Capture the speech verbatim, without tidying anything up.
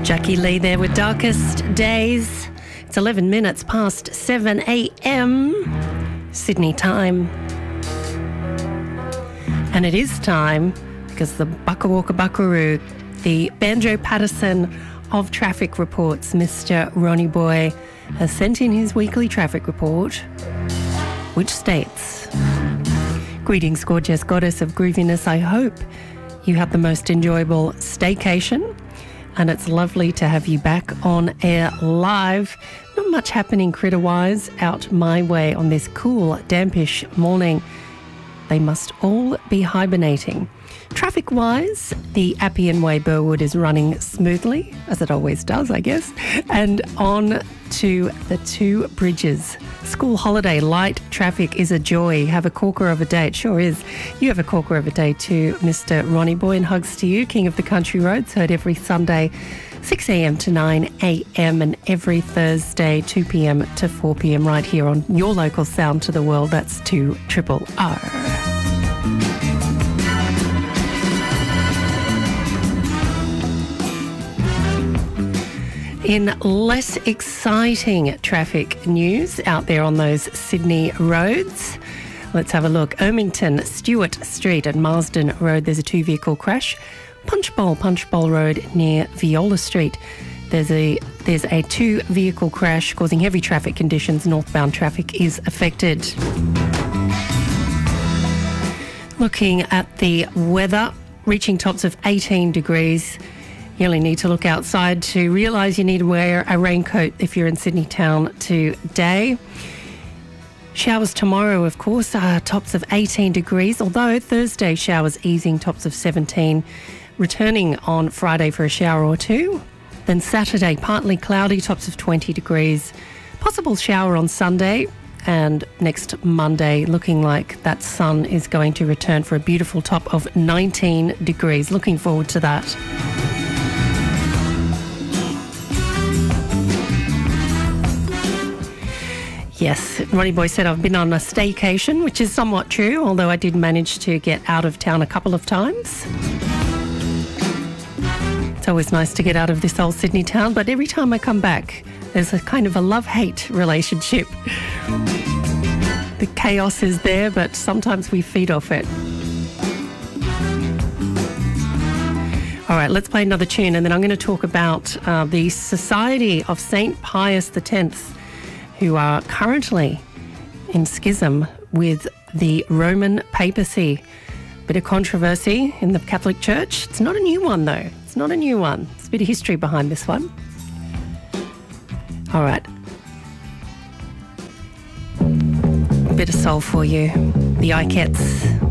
Jackie Lee there with Darkest Days. It's eleven minutes past seven a.m. Sydney time. And it is time because the Bucka Walker Buckaroo, the Banjo Patterson of traffic reports, Mister Ronnie Boy, has sent in his weekly traffic report, which states, "Greetings, gorgeous goddess of grooviness. I hope you had the most enjoyable staycation, and it's lovely to have you back on air live. Not much happening critter-wise out my way on this cool, dampish morning. They must all be hibernating. Traffic-wise, the Appian Way Burwood is running smoothly, as it always does, I guess, and on to the two bridges. School holiday light traffic is a joy. Have a corker of a day. It sure is. You have a corker of a day too, Mister Ronnie Boy, and hugs to you, King of the Country Roads, heard every Sunday six a.m. to nine a.m. and every Thursday two p.m. to four p.m. right here on your local sound to the world. That's two triple R. In less exciting traffic news out there on those Sydney roads, let's have a look. Ermington, Stewart Street and Marsden Road, there's a two-vehicle crash. Punchbowl, Punchbowl Road near Viola Street, there's a there's a two-vehicle crash causing heavy traffic conditions. Northbound traffic is affected. Looking at the weather, reaching tops of eighteen degrees. You only need to look outside to realise you need to wear a raincoat if you're in Sydney town today. Showers tomorrow, of course, are tops of eighteen degrees, although Thursday showers easing, tops of seventeen. Returning on Friday for a shower or two. Then Saturday, partly cloudy, tops of twenty degrees. Possible shower on Sunday. And next Monday, looking like that sun is going to return for a beautiful top of nineteen degrees. Looking forward to that. Yes, Ronnie Boy said I've been on a staycation, which is somewhat true, although I did manage to get out of town a couple of times. It's always nice to get out of this old Sydney town, but every time I come back, there's a kind of a love-hate relationship. The chaos is there, but sometimes we feed off it. All right, let's play another tune, and then I'm going to talk about uh, the Society of Saint Pius the Tenth, who are currently in schism with the Roman papacy. Bit of controversy in the Catholic Church. It's not a new one, though. It's not a new one. There's a bit of history behind this one. All right. A bit of soul for you. The Ikettes.